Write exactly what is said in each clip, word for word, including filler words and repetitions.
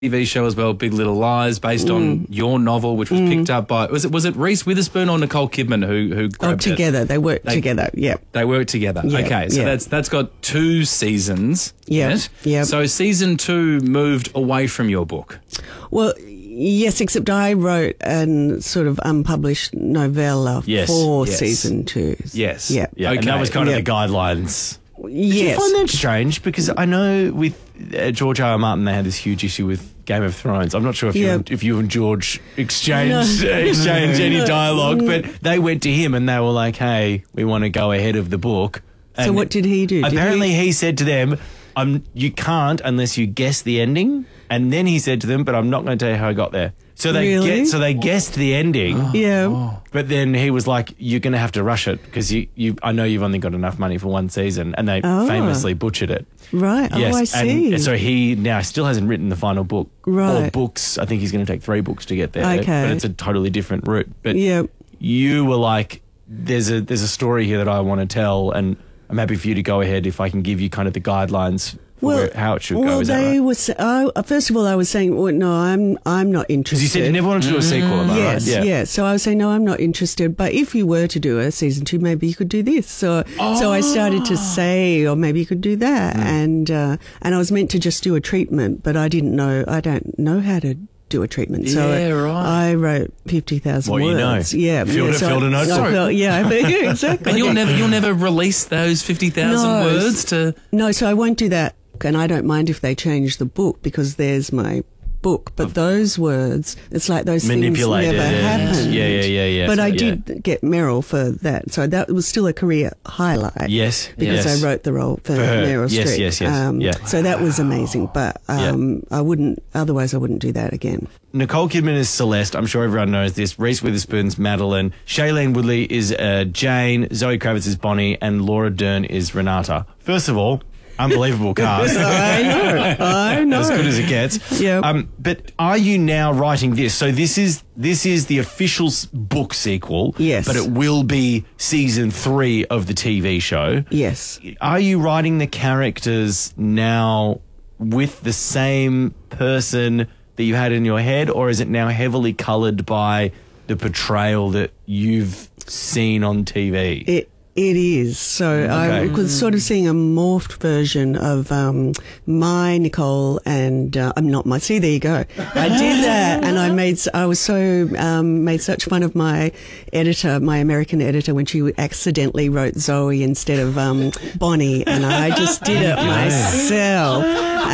T V show as well, Big Little Lies, based mm. on your novel, which was mm. picked up by was it was it Reese Witherspoon or Nicole Kidman who who grabbed oh, together. it? They worked they, together. Yeah, they worked together. Yep. Okay, so yep. that's that's got two seasons. Yeah, yeah. So season two moved away from your book. Well, yes, except I wrote a sort of unpublished novella yes, for yes. season two. Yes, yeah, yeah. Okay. And that was kind yep. of the guidelines. Yes. Did you find that strange? Because I know with uh, George R. R. Martin, they had this huge issue with Game of Thrones. I'm not sure if yep. you and, if you and George exchanged no. uh, exchanged any dialogue, but they went to him and they were like, "Hey, we want to go ahead of the book." And so what did he do? Apparently, did he... he said to them, "Um, you can't unless you guess the ending." And then he said to them, "But I'm not going to tell you how I got there." So they really? get, so they guessed the ending. Oh, yeah. Oh. But then he was like, "You're going to have to rush it because you, you, I know you've only got enough money for one season," and they oh. famously butchered it. Right. Yes. Oh, I see. And so he now still hasn't written the final book. Right. Or books. I think he's going to take three books to get there. Okay. But it's a totally different route. But yep. you were like, "There's a there's a story here that I want to tell, and I'm happy for you to go ahead if I can give you kind of the guidelines." Well, where, how it should well, go. Is they that right? was. I, first of all, I was saying, well, no, I'm. I'm not interested. Because you said you never wanted to do a sequel, am I yes, right? Yeah. yeah. So I was saying, no, I'm not interested. But if you were to do a season two, maybe you could do this. So, oh. so I started to say, or maybe you could do that. Mm. And uh, and I was meant to just do a treatment, but I didn't know. I don't know how to do a treatment. So yeah, right. I wrote fifty thousand well, words. You know. Yeah, filled yeah, it, so filled a note. I felt, yeah, exactly. And you'll never, you'll never release those fifty thousand no, words to. No, so I won't do that. And I don't mind if they change the book because there's my book. But those words, it's like those things never happened. Yeah, yeah, yeah, yeah. But I yeah. did get Meryl for that. So that was still a career highlight. Yes. Because yes. I wrote the role for, for Meryl Streep. Yes, yes, yes. Um, yeah. So that was amazing. But um, yeah. I wouldn't, otherwise I wouldn't do that again. Nicole Kidman is Celeste. I'm sure everyone knows this. Reese Witherspoon's Madeline. Shailene Woodley is uh, Jane. Zoe Kravitz is Bonnie. And Laura Dern is Renata. First of all, unbelievable cast. I know. I know. As good as it gets. Yeah. Um, but are you now writing this? So this is this is the official book sequel. Yes. But it will be season three of the T V show. Yes. Are you writing the characters now with the same person that you had in your head, or is it now heavily coloured by the portrayal that you've seen on T V? It It is. So okay. I was sort of seeing a morphed version of um, my Nicole and uh, I'm not my. See, there you go. I did that, and I made. I was so um, made such fun of my editor, my American editor, when she accidentally wrote Zoe instead of um, Bonnie, and I just did it myself.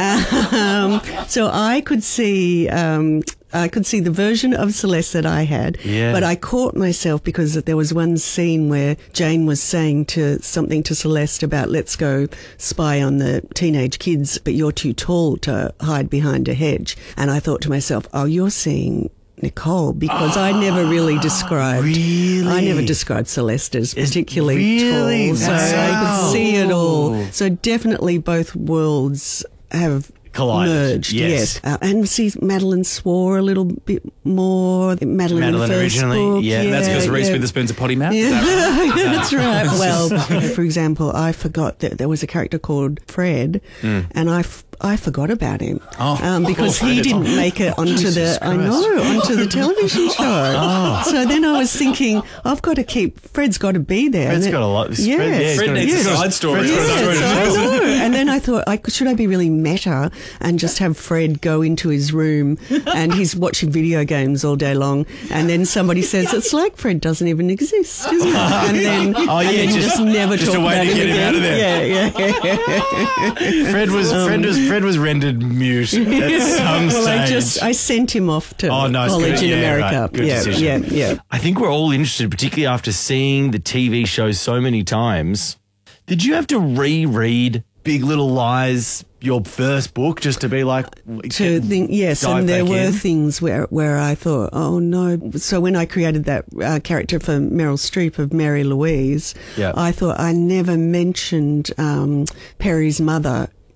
Um, so I could see. Um, I could see the version of Celeste that I had, yeah. but I caught myself because there was one scene where Jane was saying to something to Celeste about let's go spy on the teenage kids, but you're too tall to hide behind a hedge. And I thought to myself, oh, you're seeing Nicole, because oh, I never really described, really? I never described Celeste as particularly really? tall, so That's I wow. could see it all. So definitely both worlds have collided. Merged, yes. yes. Uh, and see, Madeline swore a little bit more. Madeline, Madeline in the first originally, book. yeah. yeah. That's because Reese yeah. Witherspoon's a potty mouth? Yeah. That right? That's right. Well, for example, I forgot that there was a character called Fred, mm. and I, f- I forgot about him oh, um, because he didn't make it onto Jesus the I know onto the television show. Oh. So then I was thinking, I've got to keep Fred's got to be there. Fred's and got a lot. Yes, Fred, yeah, Fred needs yes. a side story. Yes, got a story I know. And then I thought, I, should I be really meta and just have Fred go into his room and he's watching video games all day long, and then somebody says it's like Fred doesn't even exist, isn't it? And then, oh, yeah, and then just, just never just talk a way about to get him him again. out of there. Yeah, yeah, yeah. Fred was um, Fred was Fred was rendered mute at some well, stage. I just I sent him off to oh, no, college good. in yeah, America. Right. Good yeah, decision. yeah, yeah. I think we're all interested, particularly after seeing the T V show so many times. Did you have to reread Big Little Lies, your first book, just to be like to think? Yes, and there were in? things where where I thought, oh no. So when I created that uh, character for Meryl Streep of Mary Louise, yeah. I thought I never mentioned um, Perry's mother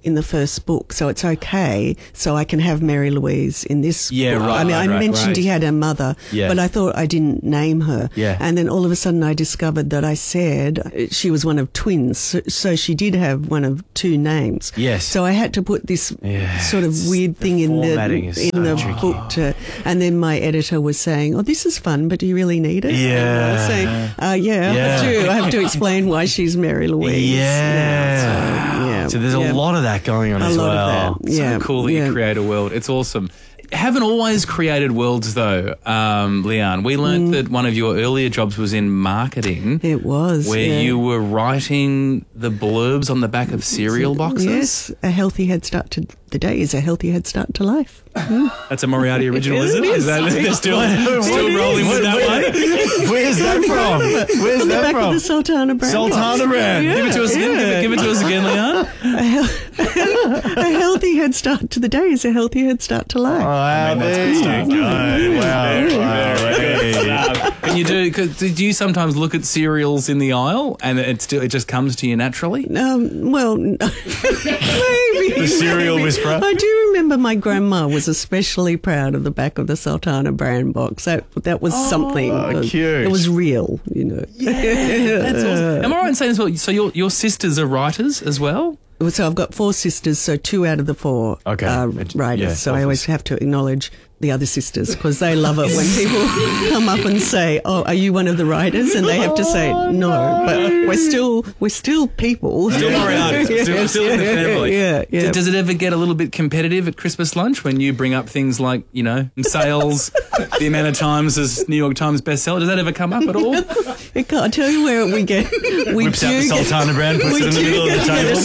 in the first book, so it's okay. So I can have Mary Louise in this Yeah, book. right, I mean, right, I right, mentioned right. he had a mother, Yeah. but I thought I didn't name her. Yeah. And then all of a sudden I discovered that I said she was one of twins, so, so she did have one of two names. Yes. So I had to put this Yeah, sort of it's- weird the thing in the formatting is in so the tricky. book to, and then my editor was saying, "Oh, this is fun, but do you really need it?" Yeah. And I was saying, uh, "Yeah, Yeah. I do. I have to explain why she's Mary Louise." Yeah. now, so, yeah. So there's yeah. a lot of that going on A as lot well. of that. Yeah. So cool that yeah. you create a world. It's awesome. Haven't always created worlds though, um, Leanne. We learnt Mm. that one of your earlier jobs was in marketing, It was where yeah. you were writing the blurbs on the back of cereal boxes. Yes, a healthy head start to the day is a healthy head start to life. That's a Moriarty original, isn't it? It Is that is. they're still, What still is- rolling with that way? Where's that from? Where's On the that back from? of the Sultana brand. Sultana brand. Yeah, Give it to us again. Give yeah. it, give it to us again, Leanne. A, hel- a healthy head start to the day is a healthy head start to life. Wow, there you go. Wow, wow. Hey. Can you do? Cause do you sometimes look at cereals in the aisle and it still it just comes to you naturally? Um, well, maybe. The cereal maybe. whisperer. I do remember my grandma was especially proud of the back of the Sultana brand box. That that was something. Oh, cute. It was real, you know. That's awesome. Am I right in saying as well? So your your sisters are writers as well? So I've got four sisters, so two out of the four Okay. are It- writers. yeah, so I always have to acknowledge the other sisters because they love it when people come up and say, "Oh, are you one of the writers?" And they have to say no, but we're still we're still people. Still Moriarty, still, Yes, still in the yeah, family. Yeah, yeah. D- Does it ever get a little bit competitive at Christmas lunch when you bring up things like, you know, sales, the amount of times as New York Times bestseller? Does that ever come up at all? I can't tell you where we get. We Whips do out the get- Sultana brand, puts we it in the do middle of the get table.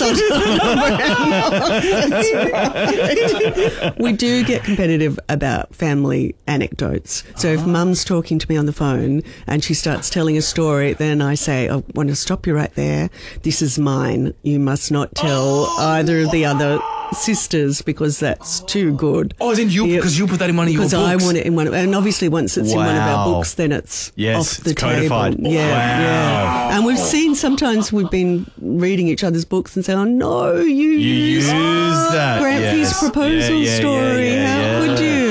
a Sultana brand. We do get competitive about family anecdotes. So if mum's talking to me on the phone and she starts telling a story, then I say, I want to stop you right there. This is mine. You must not tell either of the other sisters because that's too good. Oh, as in you, Yeah. because you put that in one of your Because books. I want it in one of, and obviously once it's in one of our Wow. books, then it's Yes, off the it's codified. table. Yeah, Wow. yeah. And we've seen sometimes we've been reading each other's books and saying, "Oh no, you, You used use that. Grampy's yes. proposal Yeah, yeah, story. yeah, How yeah. could you?"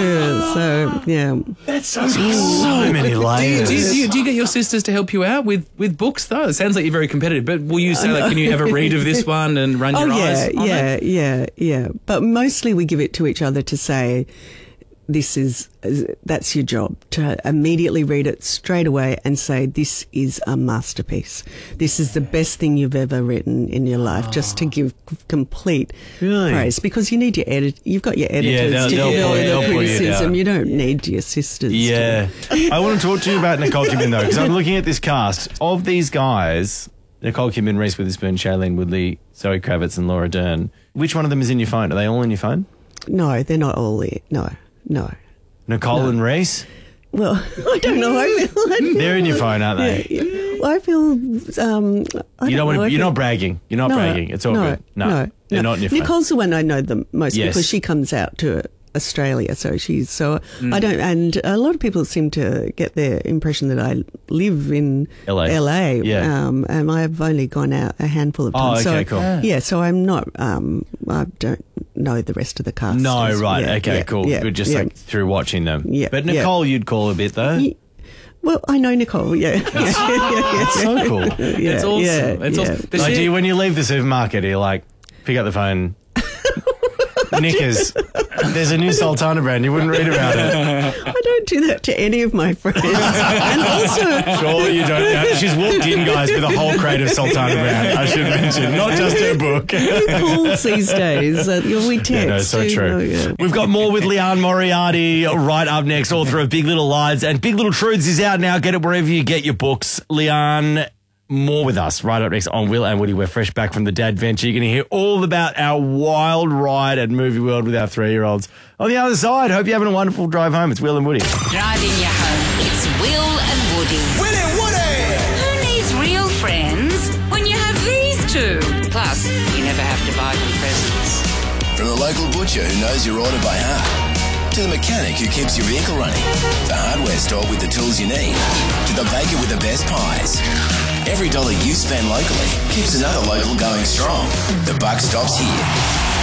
So yeah, That's so, so many layers. Do you, do, you, do you get your sisters to help you out with, with books though? It sounds like you're very competitive, but will you say like, can you have a read of this one and run oh your yeah, eyes on yeah, it? yeah, yeah. But mostly we give it to each other to say, this is, that's your job, to immediately read it straight away and say, this is a masterpiece. This is the best thing you've ever written in your life, just to give complete Really? praise. Because you need your edit, you've got your editors they'll- to they'll give point- you they'll the point it criticism. out. You don't need your sisters. to- Yeah. I want to talk to you about Nicole Kidman, though, because I'm looking at this cast. Of these guys, Nicole Kidman, Reese Witherspoon, Shailene Woodley, Zoe Kravitz, and Laura Dern, which one of them is in your phone? Are they all in your phone? No, they're not all there. No, no. Nicole No. and Reese? Well, I don't know. I feel, They're in your phone, aren't yeah, they? yeah. Well, I feel. Um, I You don't don't want know, to, I you're feel- not bragging. You're not no, bragging. It's all no, good. No, no, they're no. not in your phone. Nicole's the one I know the most Yes. because she comes out to Australia, so she's so Mm. I don't. And a lot of people seem to get their impression that I live in L A. L A. Yeah. Um, and I've only gone out a handful of Oh, times. okay, so, cool. Yeah. Yeah, so I'm not. Um, I don't know the rest of the cast. No, Just- right. yeah, okay, yeah, cool. yeah, Good, just yeah. like through watching them. Yeah, But yeah. Nicole, you'd call a bit, though. Ye- Well, I know Nicole. Yeah, yeah, yeah, So cool. yeah, It's awesome. yeah, It's yeah. awesome. Does Like, she- do you, when you leave the supermarket, are you like, pick up the phone? Knickers, there's a new Sultana brand. You wouldn't read about it. I don't do that to any of my friends. And also, Sure, you don't. Know. She's walked in, guys, with a whole crate of Sultana brand. I should mention, not just her book. who calls these days? Uh, we text. Yeah, no, so you true. know, yeah. We've got more with Leanne Moriarty right up next, author of Big Little Lies. And Big Little Truths is out now. Get it wherever you get your books. Leanne, more with us right up next on Will and Woody. We're fresh back from the Dad Venture. You're going to hear all about our wild ride at Movie World with our three-year-olds. On the other side, hope you're having a wonderful drive home. It's Will and Woody. Driving you home. It's Will and Woody. Will and Woody! Who needs real friends when you have these two? Plus, you never have to buy them presents. From the local butcher who knows your order by heart, to the mechanic who keeps your vehicle running, the hardware store with the tools you need, to the baker with the best pies. Every dollar you spend locally keeps another local going strong. The buck stops here.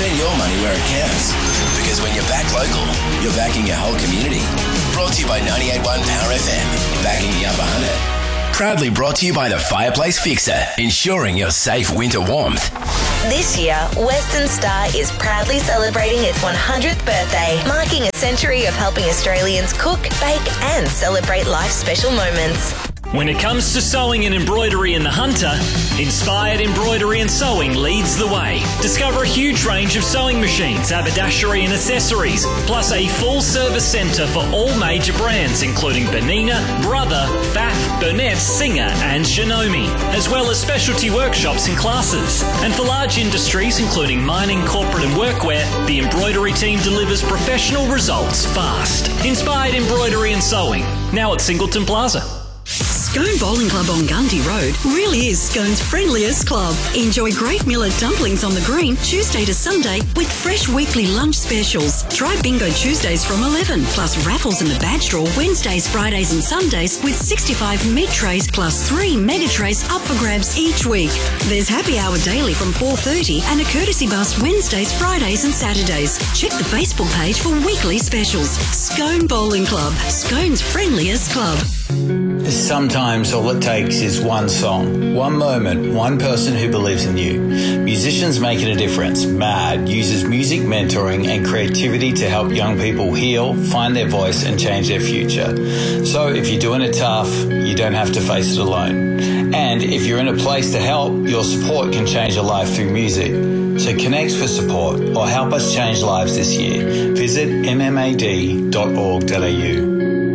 Spend your money where it counts. Because when you back local, you're backing your whole community. Brought to you by ninety-eight point one Power F M. Backing the upper hundred. Proudly brought to you by the Fireplace Fixer, ensuring your safe winter warmth. This year, Western Star is proudly celebrating its one hundredth birthday, marking a century of helping Australians cook, bake and celebrate life's special moments. When it comes to sewing and embroidery in the Hunter, Inspired Embroidery and Sewing leads the way. Discover a huge range of sewing machines, haberdashery and accessories, plus a full-service centre for all major brands including Benina, Brother, Pfaff, Burnett, Singer and Shinomi, as well as specialty workshops and classes. And for large industries including mining, corporate and workwear, the embroidery team delivers professional results fast. Inspired Embroidery and Sewing, now at Singleton Plaza. Scone Bowling Club on Gundy Road really is Scone's friendliest club. Enjoy great millet dumplings on the green Tuesday to Sunday with fresh weekly lunch specials. Try Bingo Tuesdays from eleven, plus raffles in the badge draw Wednesdays, Fridays and Sundays with sixty-five meat trays plus three mega trays up for grabs each week. There's happy hour daily from four thirty and a courtesy bus Wednesdays, Fridays and Saturdays. Check the Facebook page for weekly specials. Scone Bowling Club, Scone's friendliest club. Sometimes all it takes is one song, one moment, one person who believes in you. Musicians Making a Difference, MAD, uses music mentoring and creativity to help young people heal, find their voice and change their future. So if you're doing it tough, you don't have to face it alone. And if you're in a place to help, your support can change a life through music. So connect for support or help us change lives this year. Visit m m a d dot org dot a u.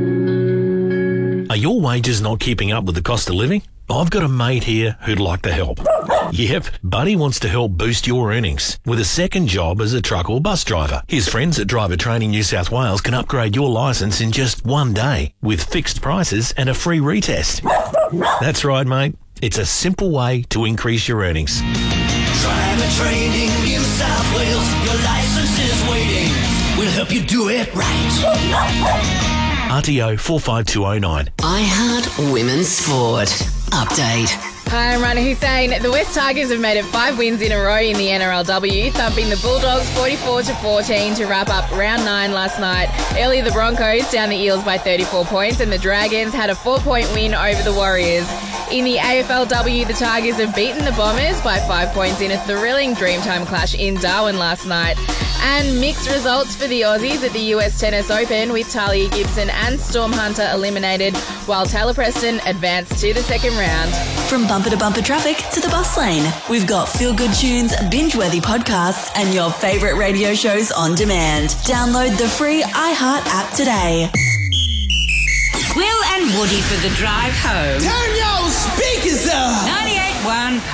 Are your wages not keeping up with the cost of living? I've got a mate here who'd like to help. Yep, Buddy wants to help boost your earnings with a second job as a truck or bus driver. His friends at Driver Training New South Wales can upgrade your licence in just one day with fixed prices and a free retest. That's right, mate. It's a simple way to increase your earnings. Driver Training New South Wales, your licence is waiting. We'll help you do it right. R T O four five two oh nine. iHeart Women's Sport. Update. Hi, I'm Rana Hussein. The West Tigers have made it five wins in a row in the N R L W, thumping the Bulldogs forty-four to fourteen to wrap up round nine last night. Earlier, the Broncos down the Eels by thirty-four points, and the Dragons had a four-point win over the Warriors. In the A F L W, the Tigers have beaten the Bombers by five points in a thrilling Dreamtime clash in Darwin last night. And mixed results for the Aussies at the U S Tennis Open, with Talia Gibson and Storm Hunter eliminated, while Taylor Preston advanced to the second round. From bumper to bumper traffic to the bus lane, we've got feel-good tunes, binge-worthy podcasts, and your favourite radio shows on demand. Download the free iHeart app today. Will and Woody for the drive home. Turn your speakers up! ninety-eight point one